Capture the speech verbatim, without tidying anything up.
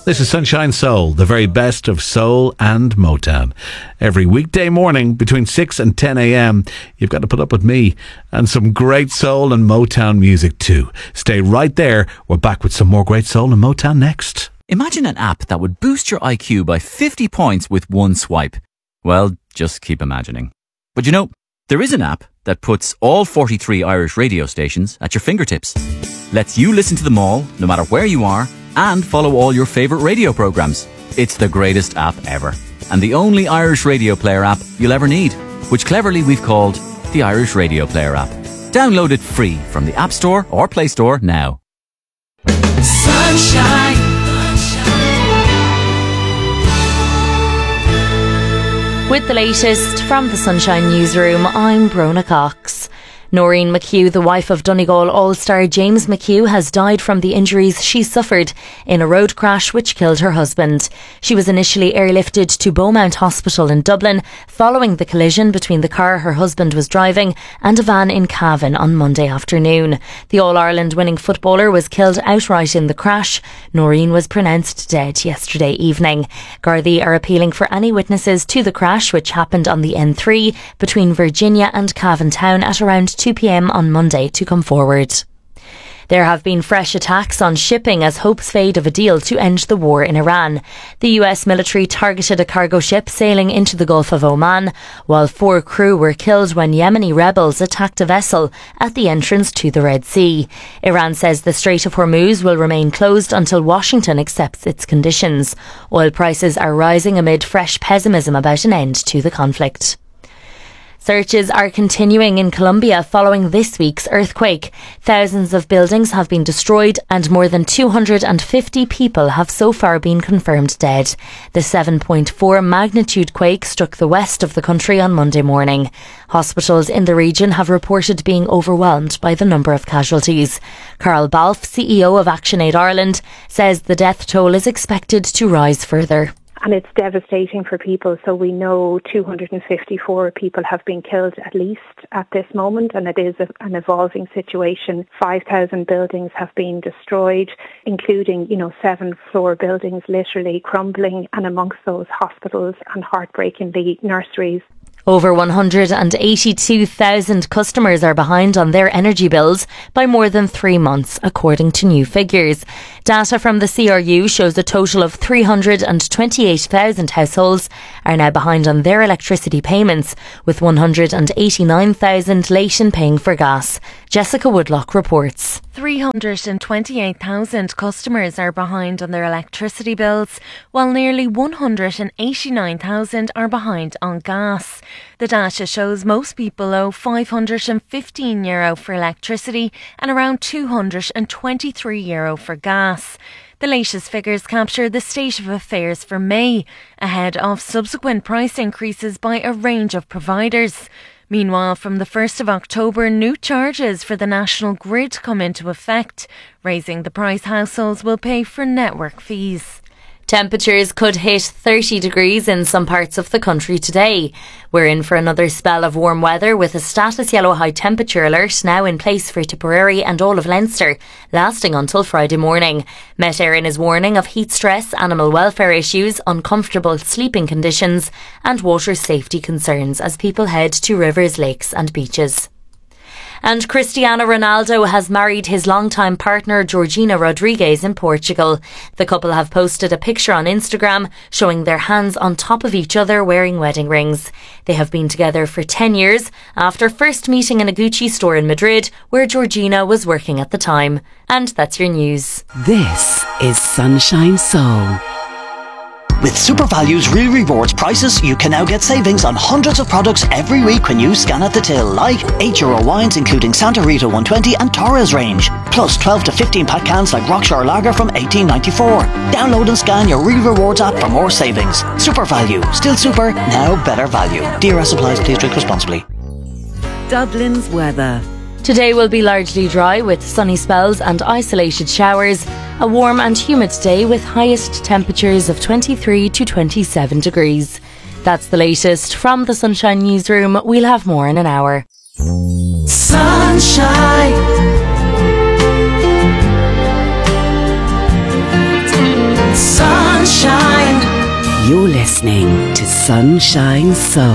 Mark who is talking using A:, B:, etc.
A: This is Sunshine Soul, the very best of soul and Motown. Every weekday morning between six and ten a.m, you've got to put up with me and some great soul and Motown music too. Stay right there. We're back with some more great soul and Motown next.
B: Imagine an app that would boost your I Q by fifty points with one swipe. Well, just keep imagining. But you know, there is an app that puts all forty-three Irish radio stations at your fingertips. Lets you listen to them all, no matter where you are, and follow all your favourite radio programmes. It's the greatest app ever, and the only Irish radio player app you'll ever need, which cleverly we've called the Irish Radio Player app. Download it free from the App Store or Play Store now.
C: Sunshine.
D: With the latest from the Sunshine Newsroom, I'm Brona Cox. Noreen McHugh, the wife of Donegal All-Star James McHugh, has died from the injuries she suffered in a road crash which killed her husband. She was initially airlifted to Beaumont Hospital in Dublin following the collision between the car her husband was driving and a van in Cavan on Monday afternoon. The All-Ireland winning footballer was killed outright in the crash. Noreen was pronounced dead yesterday evening. Gardaí are appealing for any witnesses to the crash, which happened on the N three between Virginia and Cavan Town at around two p.m. on Monday, to come forward. There have been fresh attacks on shipping as hopes fade of a deal to end the war in Iran. The U S military targeted a cargo ship sailing into the Gulf of Oman, while four crew were killed when Yemeni rebels attacked a vessel at the entrance to the Red Sea. Iran says the Strait of Hormuz will remain closed until Washington accepts its conditions. Oil prices are rising amid fresh pessimism about an end to the conflict. Searches are continuing in Colombia following this week's earthquake. Thousands of buildings have been destroyed and more than two hundred fifty people have so far been confirmed dead. The seven point four magnitude quake struck the west of the country on Monday morning. Hospitals in the region have reported being overwhelmed by the number of casualties. Carl Balfe, C E O of ActionAid Ireland, says the death toll is expected to rise further.
E: And it's devastating for people. So we know two hundred fifty-four people have been killed at least at this moment, and it is a, an evolving situation. five thousand buildings have been destroyed, including, you know, seven floor buildings literally crumbling, and amongst those hospitals and heartbreakingly nurseries.
D: Over one hundred eighty-two thousand customers are behind on their energy bills by more than three months, according to new figures. Data from the C R U shows a total of three hundred twenty-eight thousand households are now behind on their electricity payments, with one hundred eighty-nine thousand late in paying for gas. Jessica Woodlock reports.
F: three hundred twenty-eight thousand customers are behind on their electricity bills, while nearly one hundred eighty-nine thousand are behind on gas. The data shows most people owe five hundred fifteen euro for electricity and around two hundred twenty-three euro for gas. The latest figures capture the state of affairs for May, ahead of subsequent price increases by a range of providers. Meanwhile, from the first of October, new charges for the national grid come into effect, raising the price households will pay for network fees.
D: Temperatures could hit thirty degrees in some parts of the country today. We're in for another spell of warm weather, with a status yellow high temperature alert now in place for Tipperary and all of Leinster, lasting until Friday morning. Met Éireann is warning of heat stress, animal welfare issues, uncomfortable sleeping conditions and water safety concerns as people head to rivers, lakes and beaches. And Cristiano Ronaldo has married his longtime partner Georgina Rodriguez in Portugal. The couple have posted a picture on Instagram showing their hands on top of each other wearing wedding rings. They have been together for ten years after first meeting in a Gucci store in Madrid, where Georgina was working at the time. And that's your news.
G: This is Sunshine Soul.
H: With SuperValue's Real Rewards prices, you can now get savings on hundreds of products every week when you scan at the till, like eight euro wines including Santa Rita one twenty and Torres range, plus twelve to fifteen pack cans like Rockshore Lager from eighteen ninety-four. Download and scan your Real Rewards app for more savings. SuperValue, still super, now better value. D R S applies, please drink responsibly.
G: Dublin's weather.
D: Today will be largely dry with sunny spells and isolated showers. A warm and humid day with highest temperatures of twenty-three to twenty-seven degrees. That's the latest from the Sunshine Newsroom. We'll have more in an hour.
C: Sunshine. Sunshine.
G: listening to Sunshine Soul.